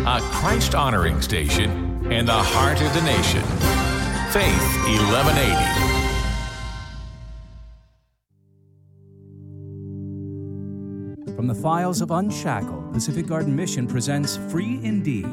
a Christ-honoring station in the heart of the nation. Faith 1180. From the files of Unshackled, Pacific Garden Mission presents Free Indeed.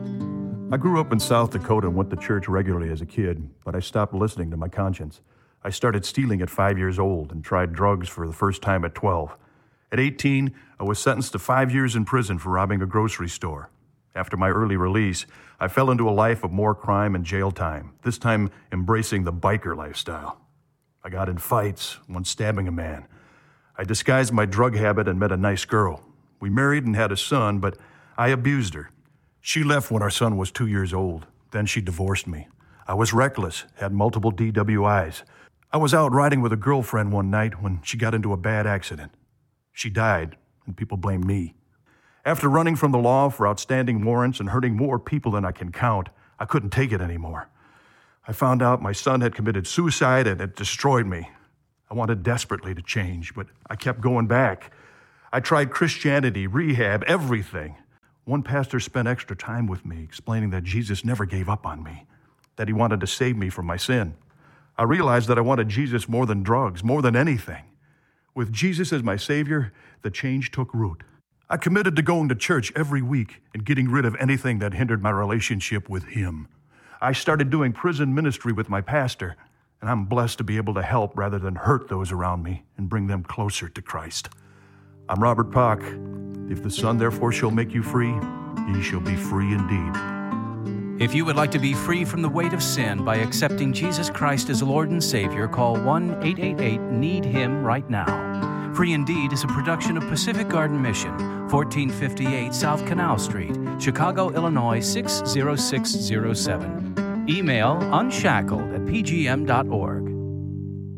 I grew up in South Dakota and went to church regularly as a kid, but I stopped listening to my conscience. I started stealing at 5 years old and tried drugs for the first time at 12. At 18, I was sentenced to 5 years in prison for robbing a grocery store. After my early release, I fell into a life of more crime and jail time, this time embracing the biker lifestyle. I got in fights, once stabbing a man. I disguised my drug habit and met a nice girl. We married and had a son, but I abused her. She left when our son was 2 years old. Then she divorced me. I was reckless, had multiple DWIs. I was out riding with a girlfriend one night when she got into a bad accident. She died, and people blamed me. After running from the law for outstanding warrants and hurting more people than I can count, I couldn't take it anymore. I found out my son had committed suicide and it destroyed me. I wanted desperately to change, but I kept going back. I tried Christianity, rehab, everything. One pastor spent extra time with me, explaining that Jesus never gave up on me, that he wanted to save me from my sin. I realized that I wanted Jesus more than drugs, more than anything. With Jesus as my Savior, the change took root. I committed to going to church every week and getting rid of anything that hindered my relationship with Him. I started doing prison ministry with my pastor, and I'm blessed to be able to help rather than hurt those around me and bring them closer to Christ. I'm Robert Pock. If the Son therefore shall make you free, ye shall be free indeed. If you would like to be free from the weight of sin by accepting Jesus Christ as Lord and Savior, call 1-888-NEED-HIM right now. Free Indeed is a production of Pacific Garden Mission, 1458 South Canal Street, Chicago, Illinois 60607. Email unshackled@pgm.org.